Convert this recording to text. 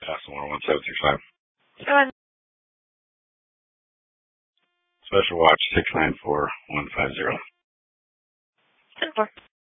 Passamore 1765. Go ahead. Special watch 694150. 10-4.